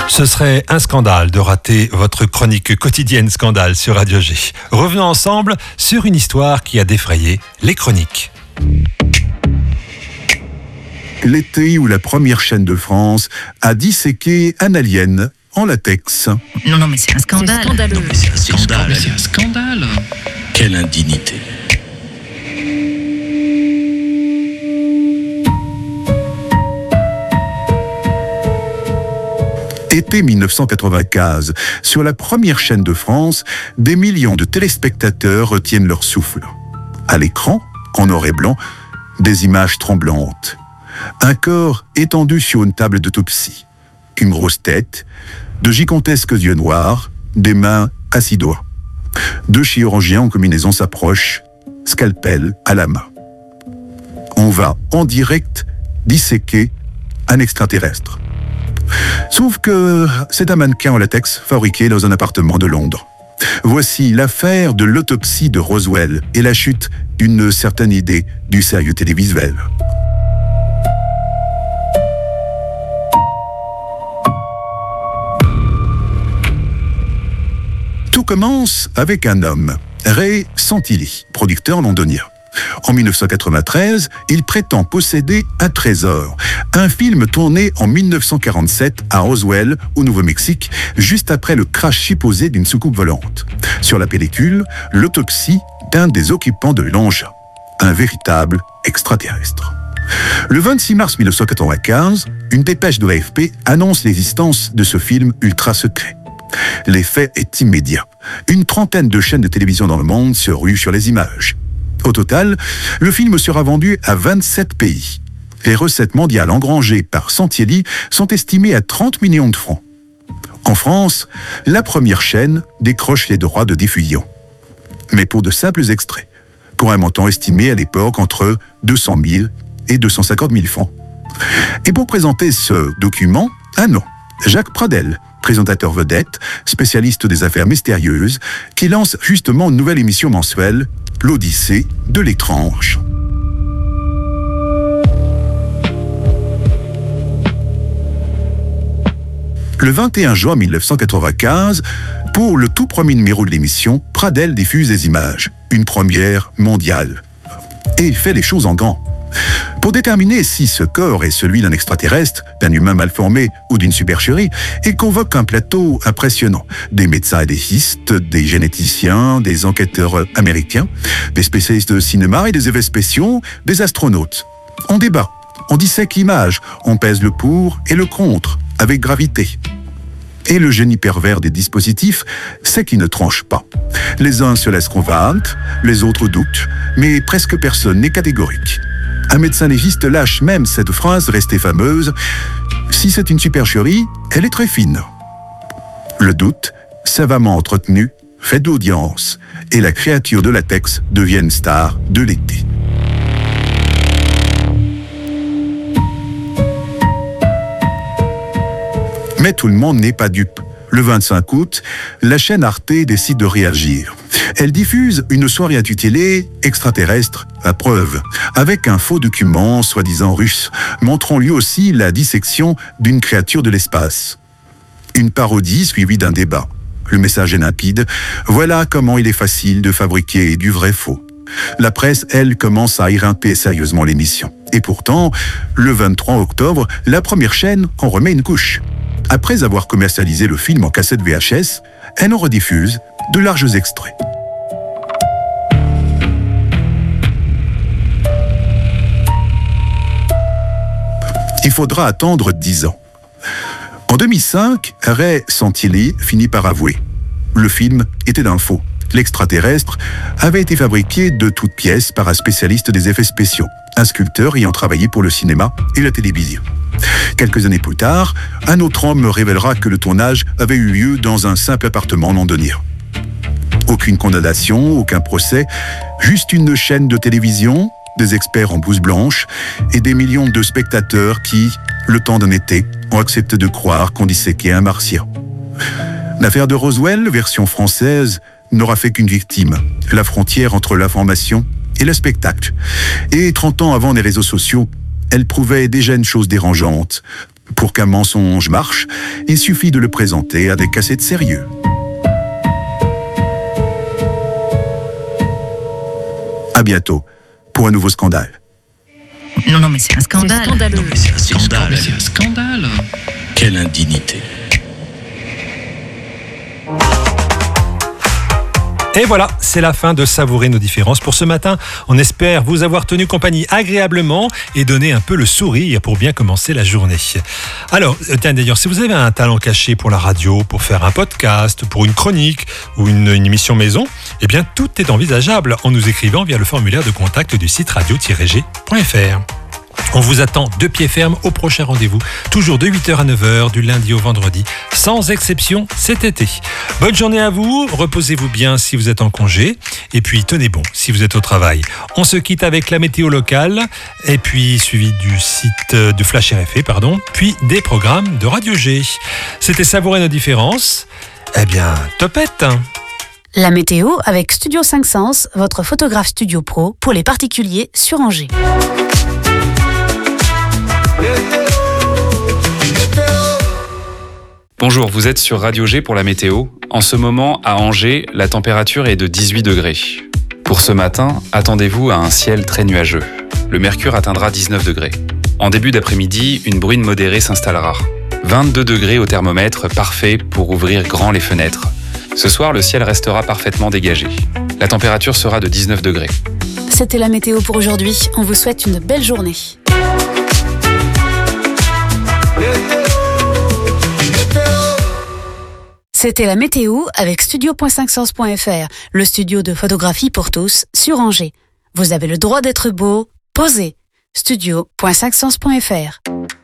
Ce serait un scandale de rater votre chronique quotidienne Scandale sur Radio G. Revenons ensemble sur une histoire qui a défrayé les chroniques. L'été où la première chaîne de France a disséqué un alien en latex. Non, mais c'est un scandale. C'est scandaleux. Non, mais c'est un scandale. C'est un scandale. Quelle indignité. Été 1995, sur la première chaîne de France, des millions de téléspectateurs retiennent leur souffle. À l'écran, en noir et blanc, des images tremblantes. Un corps étendu sur une table d'autopsie. Une grosse tête, de gigantesques yeux noirs, des mains à 6 doigts. 2 chirurgiens en combinaison s'approchent, scalpel à la main. On va en direct disséquer un extraterrestre. Sauf que c'est un mannequin en latex fabriqué dans un appartement de Londres. Voici l'affaire de l'autopsie de Roswell et la chute d'une certaine idée du sérieux télévisuel. Tout commence avec un homme, Ray Santilli, producteur londonien. En 1993, il prétend posséder un trésor, un film tourné en 1947 à Roswell, au Nouveau-Mexique, juste après le crash supposé d'une soucoupe volante. Sur la pellicule, l'autopsie d'un des occupants de l'engin, un véritable extraterrestre. Le 26 mars 1995, une dépêche de l'AFP annonce l'existence de ce film ultra secret. L'effet est immédiat. Une trentaine de chaînes de télévision dans le monde se ruent sur les images. Au total, le film sera vendu à 27 pays. Les recettes mondiales engrangées par Santilli sont estimées à 30 millions de francs. En France, la première chaîne décroche les droits de diffusion. Mais pour de simples extraits, pour un montant estimé à l'époque entre 200 000 et 250 000 francs. Et pour présenter ce document, un nom, Jacques Pradel, présentateur vedette, spécialiste des affaires mystérieuses, qui lance justement une nouvelle émission mensuelle, l'Odyssée de l'étrange. Le 21 juin 1995, pour le tout premier numéro de l'émission, Pradel diffuse des images, une première mondiale. Et il fait les choses en grand. Pour déterminer si ce corps est celui d'un extraterrestre, d'un humain mal formé ou d'une supercherie, il convoque un plateau impressionnant. Des médecins anesthésistes, des généticiens, des enquêteurs américains, des spécialistes de cinéma et des effets spéciaux, des astronautes. On débat, on dissèque l'image, on pèse le pour et le contre, avec gravité. Et le génie pervers des dispositifs, c'est qu'ils ne tranchent pas. Les uns se laissent convaincre, les autres doutent, mais presque personne n'est catégorique. Un médecin légiste lâche même cette phrase restée fameuse « Si c'est une supercherie, elle est très fine ». Le doute, savamment entretenu, fait de l'audience et la créature de latex devient une star de l'été. Mais tout le monde n'est pas dupe. Le 25 août, la chaîne Arte décide de réagir. Elle diffuse une soirée intitulée « Extraterrestre à preuve », avec un faux document soi-disant russe, montrant lui aussi la dissection d'une créature de l'espace. Une parodie suivie d'un débat. Le message est limpide. Voilà comment il est facile de fabriquer du vrai faux. La presse, elle, commence à éreinter sérieusement l'émission. Et pourtant, le 23 octobre, la première chaîne en remet une couche. Après avoir commercialisé le film en cassette VHS, elle en rediffuse de larges extraits. Il faudra attendre 10 ans. En 2005, Ray Santilli finit par avouer. Le film était d'un faux. L'extraterrestre avait été fabriqué de toutes pièces par un spécialiste des effets spéciaux, un sculpteur ayant travaillé pour le cinéma et la télévision. Quelques années plus tard, un autre homme révélera que le tournage avait eu lieu dans un simple appartement londonien. Aucune condamnation, aucun procès, juste une chaîne de télévision, des experts en blouse blanche et des millions de spectateurs qui, le temps d'un été, ont accepté de croire qu'on disséquait un martien. L'affaire de Roswell, version française, n'aura fait qu'une victime, la frontière entre l'information et le spectacle. Et 30 ans avant les réseaux sociaux, elle prouvait déjà une chose dérangeante. Pour qu'un mensonge marche, il suffit de le présenter avec assez de sérieux. À bientôt pour un nouveau scandale. Non, mais c'est un scandale. C'est scandaleux. Non, mais c'est un scandale. C'est un scandale. Quelle indignité. Et voilà, c'est la fin de Savourer nos différences pour ce matin. On espère vous avoir tenu compagnie agréablement et donné un peu le sourire pour bien commencer la journée. Alors, tiens, d'ailleurs, si vous avez un talent caché pour la radio, pour faire un podcast, pour une chronique ou une émission maison, eh bien, tout est envisageable en nous écrivant via le formulaire de contact du site radio-g.fr. On vous attend de pied ferme au prochain rendez-vous, toujours de 8h à 9h, du lundi au vendredi, sans exception cet été. Bonne journée à vous, reposez-vous bien si vous êtes en congé, et puis tenez bon si vous êtes au travail. On se quitte avec la météo locale, et puis suivi du site de Flash RFE, puis des programmes de Radio G. C'était Savourer nos différences. Eh bien, topette! La météo avec Studio 5 Sens, votre photographe studio pro pour les particuliers sur Angers. Bonjour, vous êtes sur Radio G pour la météo. En ce moment, à Angers, la température est de 18 degrés. Pour ce matin, attendez-vous à un ciel très nuageux. Le mercure atteindra 19 degrés. En début d'après-midi, une bruine modérée s'installera. 22 degrés au thermomètre, parfait pour ouvrir grand les fenêtres. Ce soir, le ciel restera parfaitement dégagé. La température sera de 19 degrés. C'était la météo pour aujourd'hui. On vous souhaite une belle journée. C'était la météo avec studio.5sens.fr, le studio de photographie pour tous sur Angers. Vous avez le droit d'être beau, posez. studio.5sens.fr.